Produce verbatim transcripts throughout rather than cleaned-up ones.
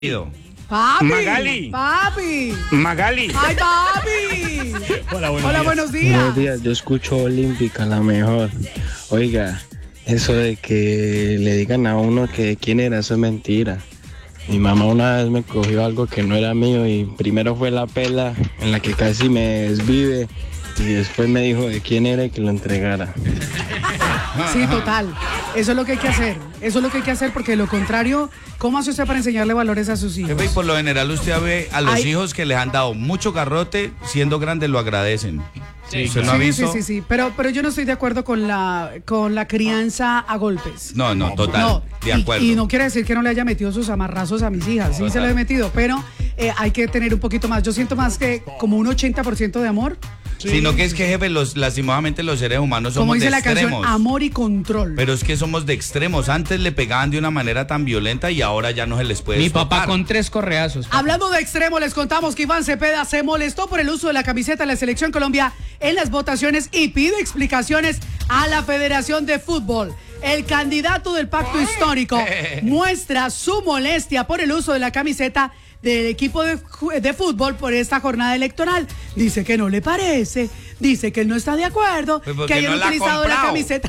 Papi, Magali. Papi. Magali. Ay, papi. Hola, buenos Hola, días. buenos días. Buenos días, yo escucho Olímpica, la mejor. Oiga, eso de que le digan a uno que quién era, eso es mentira. Mi mamá una vez me cogió algo que no era mío y primero fue la pela en la que casi me desvive y después me dijo de quién era y que lo entregara. Sí, total. Eso es lo que hay que hacer. Eso es lo que hay que hacer porque de lo contrario, ¿cómo hace usted para enseñarle valores a sus hijos? Jefe, y por lo general usted ve a los Ay. hijos que les han dado mucho garrote, siendo grandes lo agradecen. Sí, ¿Usted no ha Sí, visto? sí, sí, sí. Pero, pero yo no estoy de acuerdo con la, con la crianza a golpes. No, no, total, No, de y- acuerdo. Y, no quiere decir que no le haya metido sus amarrazos a mis hijas. Sí, Total. se lo he metido, pero eh, hay que tener un poquito más. Yo siento más que como un ochenta por ciento de amor. Sino que es que, jefe, los, lastimosamente los seres humanos somos Como dice de la extremos. canción, amor y control. Pero es que somos de extremos. Antes le pegaban de una manera tan violenta y ahora ya no se les puede Mi estopar. papá con tres correazos. Hablando de extremo, les contamos que Iván Cepeda se molestó por el uso de la camiseta de la Selección Colombia en las votaciones y pide explicaciones a la Federación de Fútbol. El candidato del pacto histórico muestra su molestia por el uso de la camiseta del equipo de, ju- de fútbol por esta jornada electoral. Dice que no le parece, dice que él no está de acuerdo, Pues porque que hayan no la ha utilizado la comprado. camiseta.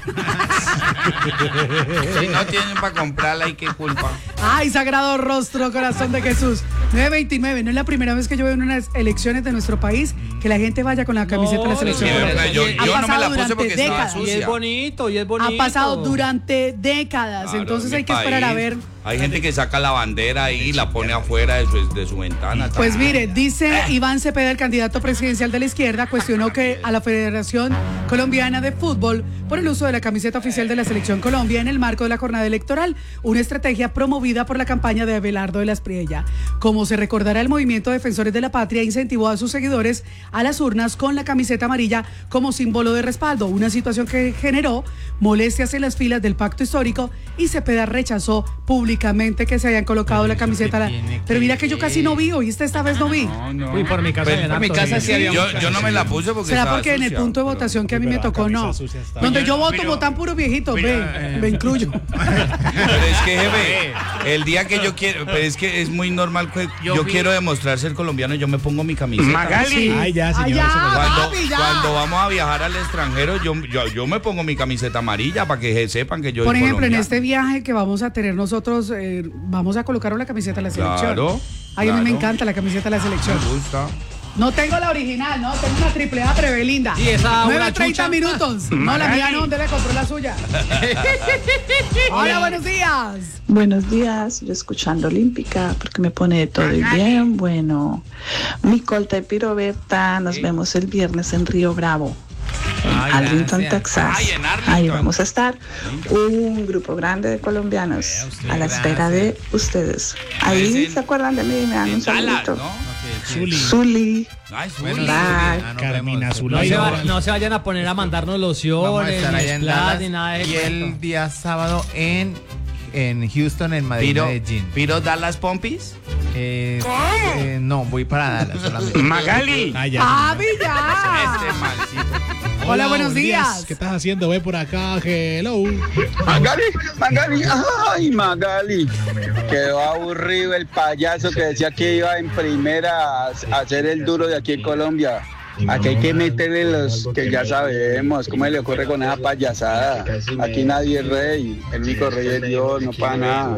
Si no tienen para comprarla, ¿y qué culpa? Ay, sagrado rostro, corazón de Jesús. nueve veintinueve, no es la primera vez que yo veo en unas elecciones de nuestro país que la gente vaya con la camiseta de la selección. sí, Colombia. verdad, yo- Ha yo no me pasado la puse durante porque estaba décadas. sucia. Y es bonito, y es bonito. Ha pasado durante décadas, Claro, entonces mi hay que esperar a país. ver. Hay gente que saca la bandera ahí y la pone afuera de su, de su ventana. Pues mire, dice Iván Cepeda, el candidato presidencial de la izquierda, cuestionó que a la Federación Colombiana de Fútbol por el uso de la camiseta oficial de la Selección Colombia en el marco de la jornada electoral, una estrategia promovida por la campaña de Abelardo de la Espriella. Como se recordará, el movimiento Defensores de la Patria incentivó a sus seguidores a las urnas con la camiseta amarilla como símbolo de respaldo, una situación que generó molestias en las filas del pacto histórico y Cepeda rechazó públicamente que se hayan colocado la camiseta. La... Pero mira que yo casi no vi, ¿oíste? Esta vez no vi. No, no. Uy, por mi casa. Pues, habían por mi harto, casa sí. sí había Yo, mucha yo no me la puse porque ¿Será estaba porque en el sucia, punto de pero- votación que a mí me pero la tocó no? camisa sucia está. Donde yo voto pero- votan puro viejito, pero, ve, eh, me incluyo. Pero es que, jefe, el día que yo quiero, pero es que es muy normal que yo, Yo fui- quiero demostrar ser colombiano, yo me pongo mi camiseta. Magali. Ay, ya, señor. Ay, ya. eso no- Cuando, papi, ya. cuando vamos a viajar al extranjero, yo, yo, yo me pongo mi camiseta amarilla para que sepan que yo Por soy ejemplo, en colombiano. este viaje que vamos a tener nosotros, eh, vamos a colocar la camiseta de la selección. Claro, Ay, a mí me claro. encanta la camiseta de la selección. Me gusta. No tengo la original, no, tengo una triple A prebelinda. Sí, esa nueve una treinta chucha. minutos. No, la Magali. mía no, ¿dónde le compró la suya? Hola, buenos días. Buenos días, yo escuchando Olímpica porque me pone de todo y bien bueno. Mi colta y Piroberta, nos vemos el viernes en Río Bravo, en Ay, Arlington, gracias. Texas. Ay, en Arlington. Ahí vamos a estar un grupo grande de colombianos a la espera de ustedes. Ahí Es en- se acuerdan de mí, me dan un En Dallas, saludito. ¿no? Zuli. Zuli, Ay, Bueno, Zuli. bye. Carmina No Zulay. se, va- no se vayan a poner a mandarnos Vamos a lociones, estar ni allá en splash, Dallas ni nada de y eso. el día sábado en, en Houston, en Madrid, Piro, Medellín. Piro Dallas Pompis. Eh, eh, no, voy para Dallas solamente. Magali. Ay, ya, ¡Papi, Este ya! malcito. Hola, buenos días. ¿Qué estás haciendo? Ve por acá. Hello. Magali, Magali, ay Magali, quedó aburrido el payaso que decía que iba en primera a a hacer el duro de aquí en Colombia. Aquí hay que meterle los que ya sabemos, ¿cómo le ocurre con esa payasada? Aquí nadie es rey, el único rey es Dios, no para nada.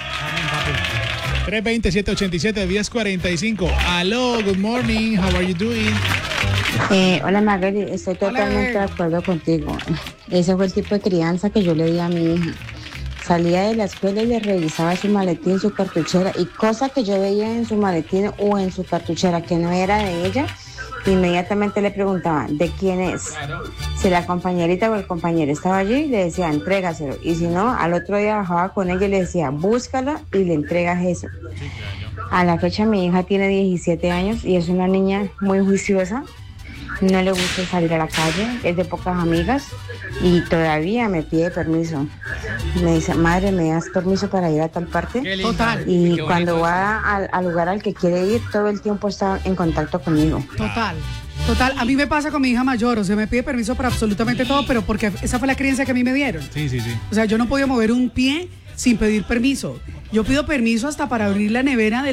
tres veinte, siete ochenta y siete, diez cuarenta y cinco. Hello, good morning. How are you doing? Eh, hola Magali, estoy Hola, totalmente bebé. de acuerdo contigo. Ese fue el tipo de crianza que yo le di a mi hija. Salía de la escuela y le revisaba su maletín, su cartuchera, y cosa que yo veía en su maletín o en su cartuchera que no era de ella, inmediatamente le preguntaba, ¿de quién es? Si la compañerita o el compañero estaba allí, le decía, entrégaselo. Y si no, al otro día bajaba con ella y le decía, búscala y le entregas eso. A la fecha mi hija tiene diecisiete años y es una niña muy juiciosa. No le gusta salir a la calle, es de pocas amigas y todavía me pide permiso. Me dice, madre, ¿me das permiso para ir a tal parte? Qué lindo. Total. Y Qué cuando bonito va al, al lugar al que quiere ir, todo el tiempo está en contacto conmigo. Total. Total, a mí me pasa con mi hija mayor, o sea, me pide permiso para absolutamente todo, pero porque esa fue la creencia que a mí me dieron. Sí, sí, sí. O sea, yo no podía mover un pie sin pedir permiso. Yo pido permiso hasta para abrir la nevera de